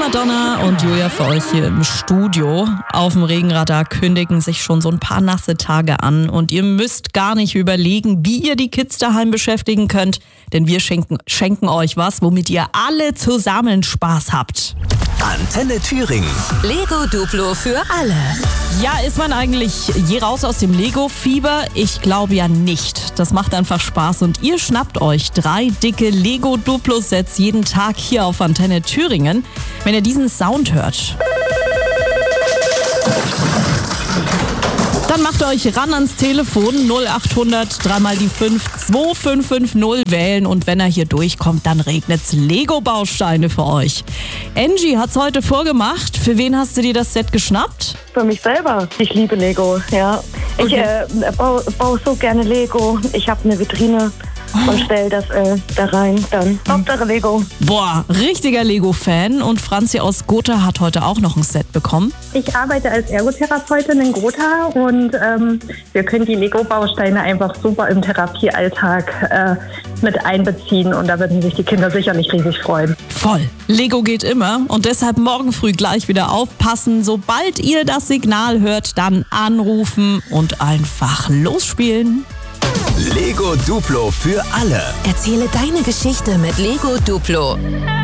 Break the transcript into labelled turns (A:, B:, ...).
A: Madonna und Julia für euch hier im Studio. Auf dem Regenradar kündigen sich schon so ein paar nasse Tage an und ihr müsst gar nicht überlegen, wie ihr die Kids daheim beschäftigen könnt, denn wir schenken euch was, womit ihr alle zusammen Spaß habt.
B: Antenne Thüringen.
C: Lego Duplo für alle.
A: Ja, ist man eigentlich je raus aus dem Lego-Fieber? Ich glaube ja nicht. Das macht einfach Spaß und ihr schnappt euch 3 dicke Lego Duplo-Sets jeden Tag hier auf Antenne Thüringen. Wenn ihr diesen Sound hört, dann macht euch ran ans Telefon 0800 3 mal die 5 2550 wählen und wenn er hier durchkommt, dann regnet's Lego-Bausteine für euch. Angie hat's heute vorgemacht. Für wen hast du dir das Set geschnappt?
D: Für mich selber. Ich liebe Lego, ja.
A: Okay.
D: Ich baue so gerne Lego. Ich habe eine Vitrine und stelle das da rein. Dann Hauptsache Lego.
A: Boah, richtiger Lego-Fan. Und Franzi aus Gotha hat heute auch noch ein Set bekommen.
E: Ich arbeite als Ergotherapeutin in Gotha und wir können die Lego-Bausteine einfach super im Therapiealltag mit einbeziehen und da würden sich die Kinder sicherlich riesig freuen.
A: Voll. Lego geht immer und deshalb morgen früh gleich wieder aufpassen. Sobald ihr das Signal hört, dann anrufen und einfach losspielen.
B: Lego Duplo für alle.
C: Erzähle deine Geschichte mit Lego Duplo.